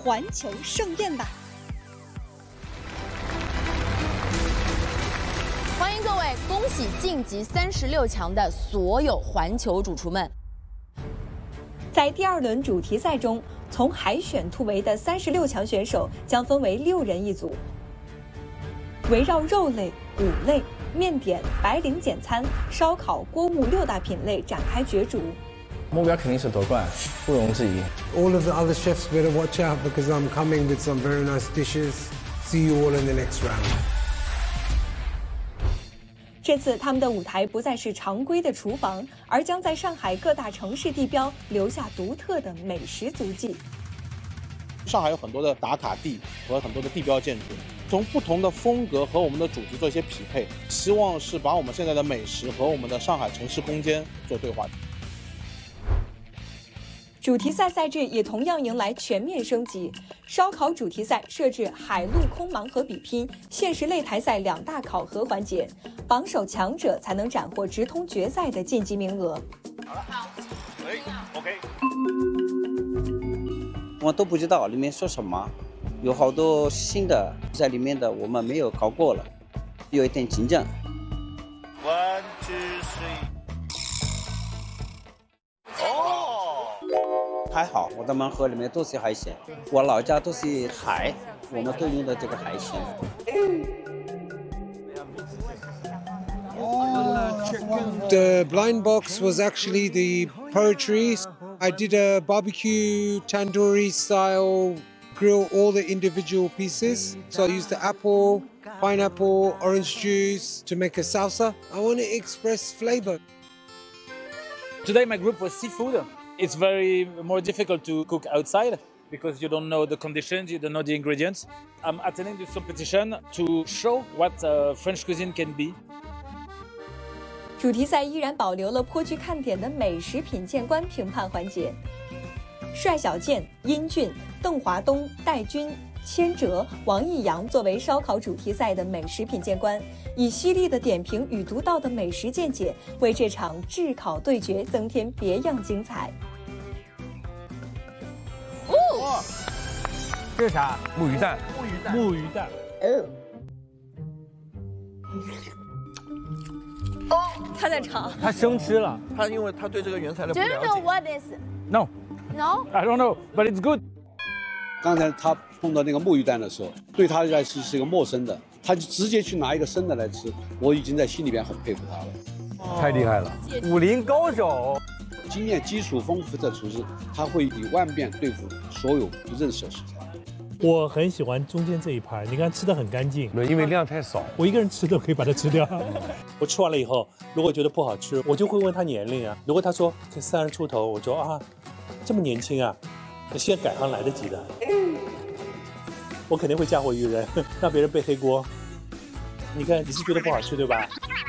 环球盛宴吧！ 欢迎各位，恭喜晋级36强的所有环球主厨们！ 在第2轮主题赛中，从海选突围的36强选手将分为6人一组，围绕肉类、谷类、面点、白领简餐、烧烤、锅物6大品类展开角逐。 目标肯定是夺冠，毋庸置疑。 All of the other chefs better watch out because I'm coming with some very nice dishes. See you all in the next round. 这次他们的舞台不再是常规的厨房，而将在上海各大城市地标留下独特的美食足迹。 上海有很多的打卡地和很多的地标建筑，从不同的风格和我们的主题做一些匹配，希望是把我们现在的美食和我们的上海城市空间做对话。 主题赛赛制也同样迎来全面升级，烧烤主题赛设置海陆空盲盒比拼、限时擂台赛2大考核环节，榜首强者才能斩获直通决赛的晋级名额。 好了，OK。 我都不知道里面说什么，有好多新的在里面的我们没有考过了，有一点紧张。 1、2、3。 还好，我的盲盒里面都是海鲜，我老家都是海，我们都用的这个海鲜。 The blind box was actually the poetry. I did a barbecue tandoori style grill all the individual pieces. So I used the apple, pineapple, orange juice to make a salsa. I want to express flavor. Today my group was seafood. It's very more difficult to cook outside because you don't know the conditions, you don't know the ingredients. I'm attending this competition to show what French cuisine can be. 主题赛依然保留了颇具看点的美食品鉴官评判环节。帅小健、殷俊、邓华东、戴军、千哲、王艺阳作为烧烤主题赛的美食品鉴官，以犀利的点评与独到的美食见解，为这场炙烤对决增添别样精彩。 哦， 这是啥？木鱼蛋。 木鱼蛋。 他在尝。 他生吃了。 他因为他对这个原材料不 Do 了 you 解。 know what is? No. No. I don't know, but it's good. 刚才他碰到那个木鱼蛋的时候，对他来说是一个陌生的，他就直接去拿一个生的来吃，我已经在心里边很佩服他了。 太厉害了，武林高手。 经验基础丰富的厨师，他会以万变对付所有不认识的食材。 我很喜欢中间这一盘，你看吃的很干净， 因为量太少， 我一个人吃都可以把它吃掉。我吃完了以后，如果觉得不好吃，我就会问他年龄啊。如果他说30出头，我说啊，这么年轻啊，现在改行来得及的。我肯定会嫁祸于人，让别人背黑锅。你看，你是觉得不好吃对吧？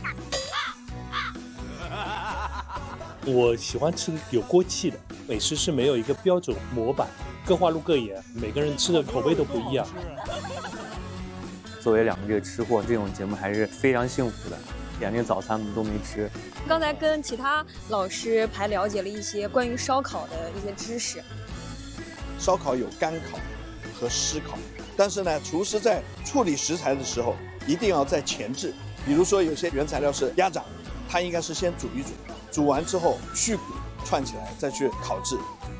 我喜欢吃有锅气的美食，是没有一个标准模板，各花入各眼，每个人吃的口味都不一样。 作为2个月吃货，这种节目还是非常幸福的。2天早餐我们都没吃。 刚才跟其他老师还了解了一些关于烧烤的一些知识。 烧烤有干烤和湿烤，但是呢，厨师在处理食材的时候一定要在前置。比如说有些原材料是鸭掌，它应该是先煮一煮，煮完之后去骨串起来再去烤制。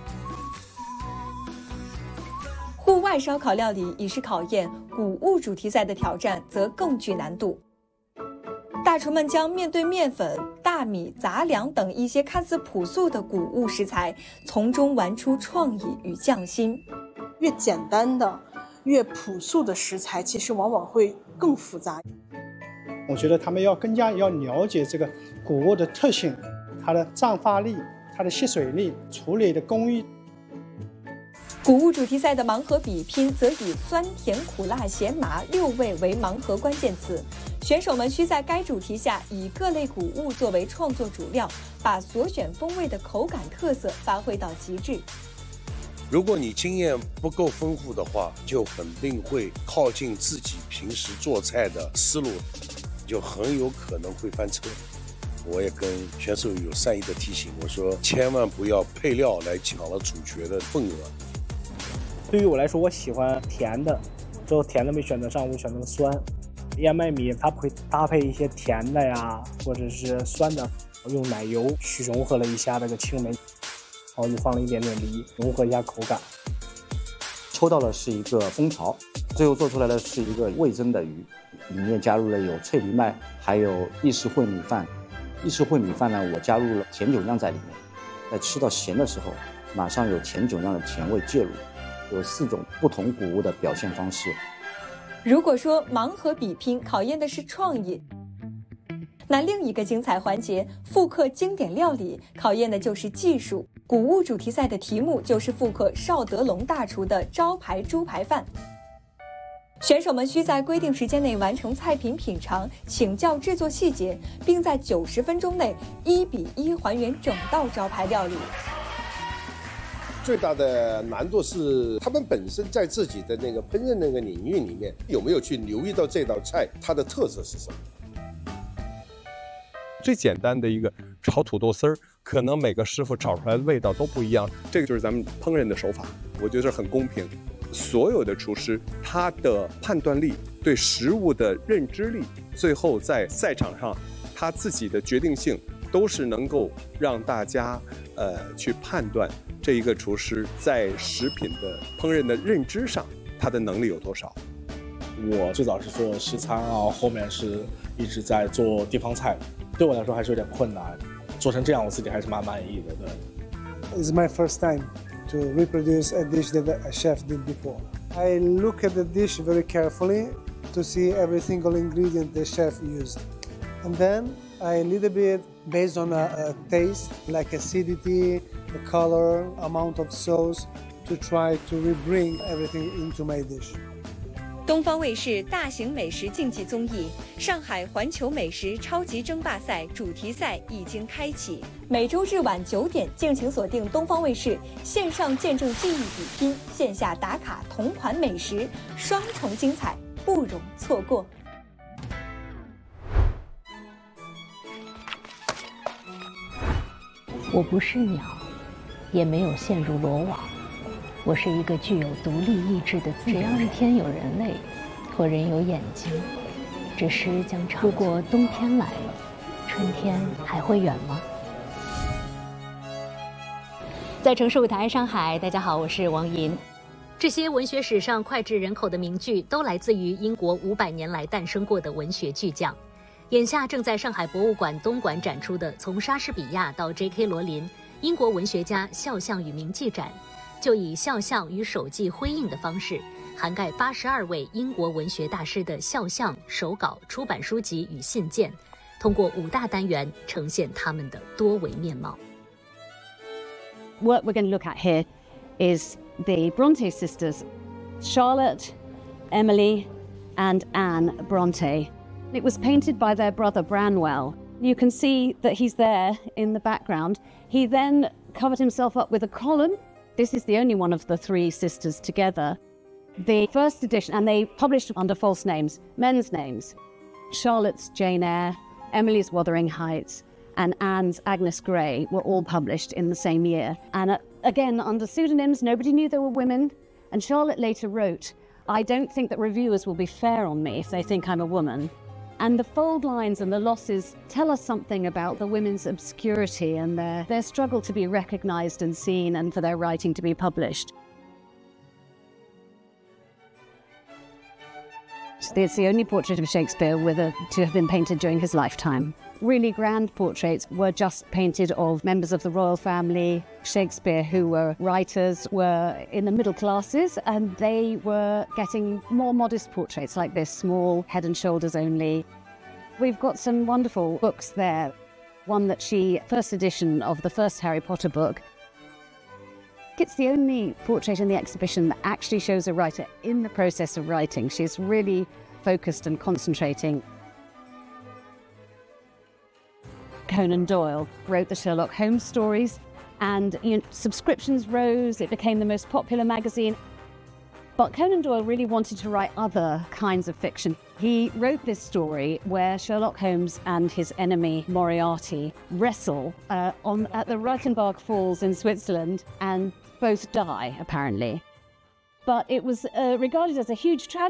户外烧烤料理已是考验，谷物主题赛的挑战则更具难度。大厨们将面对面粉、大米、杂粮等一些看似朴素的谷物食材，从中玩出创意与匠心。 越简单的、越朴素的食材，其实往往会更复杂。 我觉得他们更加要了解这个谷物的特性，它的胀发力、它的吸水力、处理的工艺。 谷物主题赛的盲盒比拼则以酸、甜、苦、辣、咸、麻6味为盲盒关键词，选手们需在该主题下以各类谷物作为创作主料，把所选风味的口感特色发挥到极致。 如果你经验不够丰富的话，就肯定会靠近自己平时做菜的思路，就很有可能会翻车。我也跟选手有善意的提醒，我说千万不要配料来抢了主角的份额。 对于我来说，我喜欢甜的，最后甜的没选择上，我选择了酸。燕麦米它会搭配一些甜的呀，或者是酸的，用奶油去融合了一下那个青梅，然后又放了一点点梨，融合一下口感。 抽到的是一个蜂巢，最后做出来的是一个味增的鱼，里面加入了有脆藜麦，还有意式烩米饭。意式烩米饭呢，我加入了甜酒酿在里面，在吃到咸的时候，马上有甜酒酿的甜味介入，有4种不同谷物的表现方式。 如果说盲盒比拼考验的是创意，那另一个精彩环节复刻经典料理考验的就是技术。谷物主题赛的题目就是复刻邵德龙大厨的招牌猪排饭。选手们需在规定时间内完成菜品品尝、请教制作细节，并在90分钟内1比1还原整道招牌料理。 最大的难度是他们本身在自己的那个烹饪那个领域里面有没有去留意到这道菜它的特色是什么。 最简单的一个炒土豆丝儿，可能每个师傅炒出来的味道都不一样，这个就是咱们烹饪的手法，我觉得很公平。所有的厨师他的判断力、对食物的认知力，最后在赛场上他自己的决定性，都是能够让大家去判断这一个厨师在食品的烹饪的认知上，他的能力有多少。 我最早是做西餐啊，后面是一直在做地方菜，对我来说还是有点困难，做成这样我自己还是蛮满意的。对。 It's my first time to reproduce a dish that a chef did before. I look at the dish very carefully to see every single ingredient the chef used, and then I a little bit based on a taste like acidity, the color, amount of sauce, to try to rebring everything into my dish. 东方卫视大型美食竞技综艺《上海环球美食超级争霸赛》主题赛已经开启，每周日晚9点，敬请锁定东方卫视线上见证技艺比拼，线下打卡同款美食，双重精彩，不容错过。 我不是鸟，也没有陷入罗网。我是一个具有独立意志的自由人。只要是天有人类，或人有眼睛，这诗将唱。如果冬天来了，春天还会远吗？ 在城市舞台上海，大家好，我是王银。这些文学史上脍炙人口的名句，都来自于英国500年来诞生过的文学巨匠。眼下正在上海博物馆东馆展出的《从莎士比亚到 J.K. 罗琳：英国文学家肖像与名记展》。就以肖像与手记辉映的方式，涵盖82位英国文学大师的肖像、手稿、出版书籍与信件，通过5大单元呈现他们的多维面貌。 What we're going to look at here is the Bronte sisters, Charlotte, Emily, and Anne Bronte. It was painted by their brother Branwell. You can see that he's there in the background. He then covered himself up with a column. This is the only one of the 3 sisters together. The first edition, and they published under false names, men's names. Charlotte's Jane Eyre, Emily's Wuthering Heights, and Anne's Agnes Grey were all published in the same year. And again, under pseudonyms, nobody knew they were women. And Charlotte later wrote, "I don't think that reviewers will be fair on me if they think I'm a woman." And the fold lines and the losses tell us something about the women's obscurity and their struggle to be recognized and seen and for their writing to be published. It's the only portrait of Shakespeare to have been painted during his lifetime. Really grand portraits were just painted of members of the royal family. Shakespeare, who were writers, were in the middle classes, and they were getting more modest portraits like this, small, head and shoulders only. We've got some wonderful books there. One that first edition of the first Harry Potter book. It's the only portrait in the exhibition that actually shows a writer in the process of writing. She's really focused and concentrating. Conan Doyle wrote the Sherlock Holmes stories, and subscriptions rose. It became the most popular magazine. But Conan Doyle really wanted to write other kinds of fiction. He wrote this story where Sherlock Holmes and his enemy Moriarty wrestle at the Reichenbach Falls in Switzerland, and both die, apparently. but it was regarded as a huge tragedy.